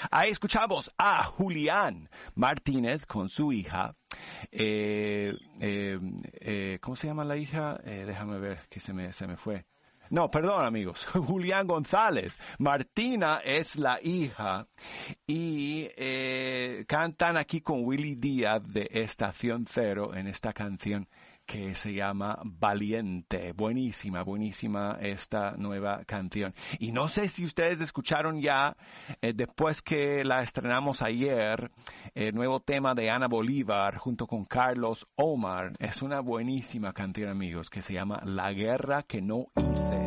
Ahí escuchamos a Julián Martínez con su hija. ¿Cómo se llama la hija? Déjame ver que se me fue. No, perdón amigos, Julián González. Martina es la hija y cantan aquí con Willy Díaz de Estación Cero en esta canción que se llama Valiente. Buenísima, buenísima esta nueva canción. Y no sé si ustedes escucharon ya, después que la estrenamos ayer, el nuevo tema de Ana Bolívar junto con Carlos Omar. Es una buenísima canción amigos que se llama La Guerra que no hice.